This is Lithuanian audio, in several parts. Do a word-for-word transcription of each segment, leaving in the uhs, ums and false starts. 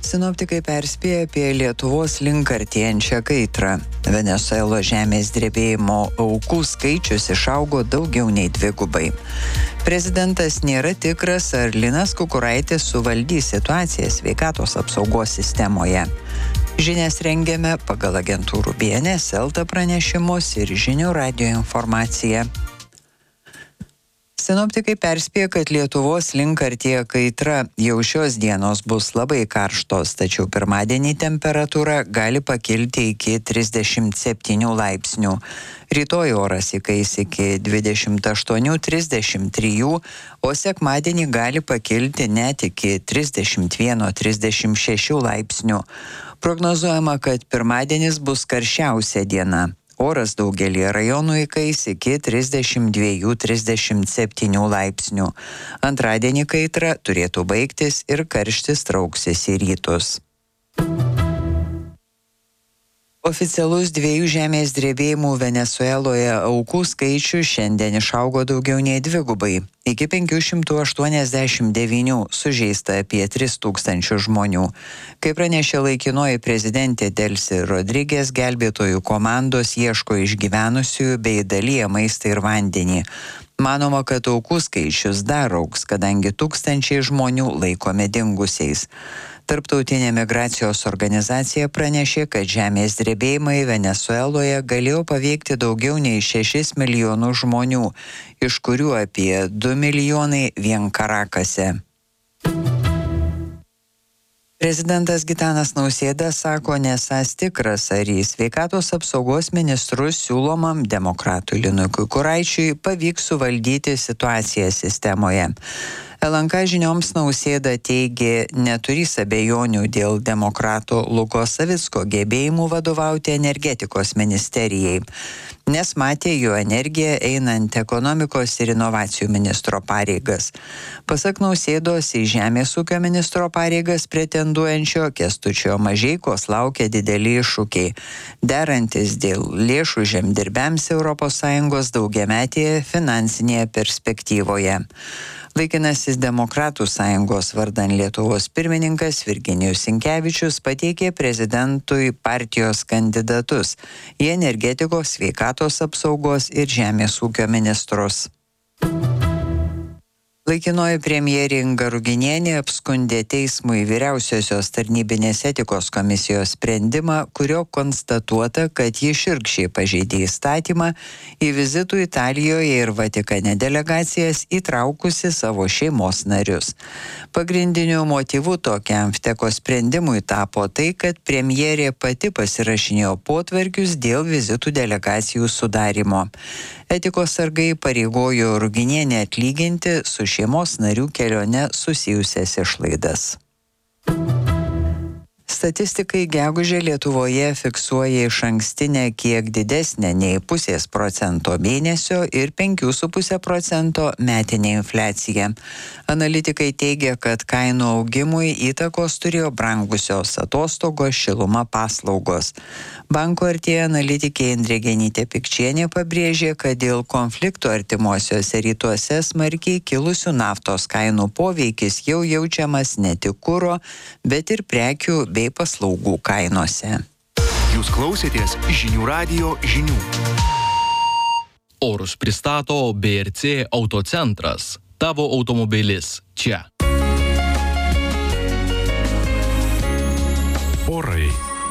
Sinoptikai perspėja apie Lietuvos link artėjančią kaitrą. Venesuelos žemės drebėjimo aukų skaičius išaugo daugiau nei dvigubai. Prezidentas nėra tikras, ar Linas Kukuraitis suvaldys situaciją sveikatos apsaugos sistemoje. Žinias rengiame pagal agentūrų B N S, Elta pranešimus ir žinių radijo informaciją. Sinoptikai perspėja, kad Lietuvos link artėja kaitra. Jau šios dienos bus labai karštos, tačiau pirmadienį temperatūra gali pakilti iki trisdešimt septynių laipsnių. Rytoj oras įkais iki dvidešimt aštuonių trisdešimt trijų, o sekmadienį gali pakilti net iki trisdešimt vieno trisdešimt šešių laipsnių. Prognozuojama, kad pirmadienis bus karščiausia diena. Oras daugelį rajonų įkais iki trisdešimt dviejų trisdešimt septynių laipsnių. Antradienį kaitra turėtų baigtis ir karštis trauksis į rytus. Oficialus dviejų žemės drebėjimų Venesueloje aukų skaičius šiandien išaugo daugiau nei dvigubai. Iki penkių šimtų aštuoniasdešimt devynių, sužeista apie tris tūkstančius žmonių. Kaip pranešė laikinoji prezidentė Delsi Rodriguez, gelbėtojų komandos ieško išgyvenusiųjų bei dalija maistą ir vandenį. Manoma, kad aukų skaičius dar augs, kadangi tūkstančiai žmonių laikomi dingusiais. Tarptautinė migracijos organizacija pranešė, kad žemės drebėjimai Venesueloje galėjo paveikti daugiau nei šešis milijonus žmonių, iš kurių apie du milijonai vien Karakase. Prezidentas Gitanas Nausėda sako nesąs tikras, ar į sveikatos apsaugos ministrus siūlomam demokratui Linui Kukuraičiui pavyks suvaldyti situaciją sistemoje. L N K žinioms Nausėda teigė neturys abejonių dėl demokrato Luko Savicko gebėjimų vadovauti energetikos ministerijai, nes matė jo energiją einant ekonomikos ir inovacijų ministro pareigas. Pasak Nausėdos, į žemės ūkio ministro pareigas pretenduojančio Kęstučio Mažeikos laukia dideli iššūkiai, derantis dėl lėšų žemdirbiams Europos Sąjungos daugiametėje finansinėje perspektyvoje. Laikinasis Demokratų sąjungos vardan Lietuvos pirmininkas Virginijus Sinkevičius pateikė prezidentui partijos kandidatus į energetikos, sveikatos apsaugos ir žemės ūkio ministrus. Laikinoji premjerė Inga Ruginienė apskundė teismui vyriausiosios tarnybinės etikos komisijos sprendimą, kurio konstatuota, kad ji šiurkščiai pažeidė įstatymą į vizitų Italijoje ir Vatikane delegacijas įtraukusi savo šeimos narius. Pagrindiniu motyvu tokiam vteko sprendimui tapo tai, kad premjerė pati pasirašinėjo potvarkius dėl vizitų delegacijų sudarimo. Etikos sargai pareigojo Ruginienę atlyginti su šeimos narių kelione susijusias išlaidas. Statistikai gegužę Lietuvoje fiksuoja išankstinę kiek didesnę nei pusės procento mėnesio ir penkių su puse procento metinę infliaciją. Analitikai teigia, kad kainų augimui įtakos turėjo brangusios atostogos, šiluma, paslaugos. Banko artėja analitikė Indrė Genytė Pikčienė pabrėžė, kad dėl konflikto artimuosiuose rytuose smarkiai kilusių naftos kainų poveikis jau jaučiamas ne tik kuro, bet ir prekių bei paslaugų kainose. Jūs klausėtės žinių radijo žinių. Orus pristato B R C Autocentras. Tavo automobilis čia. Orai.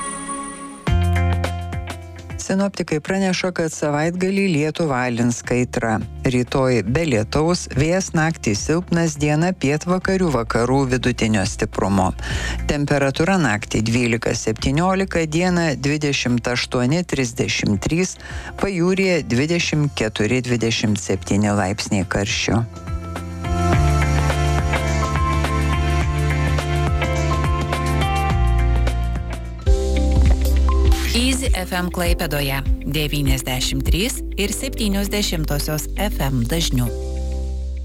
Sinoptikai praneša, kad savaitgalį Lietuvą alins kaitra. Rytoj be lietaus, vėjas naktį silpnas, diena pietvakarių vakarų vidutinio stiprumo. Temperatūra naktį dvylika septyniolika, diena dvidešimt aštuoni trisdešimt trys, pajūryje dvidešimt keturi dvidešimt septyni laipsniai karščio. Easy F M Klaipėdoje devyniasdešimt trys ir septynios dešimtosios F M dažniu.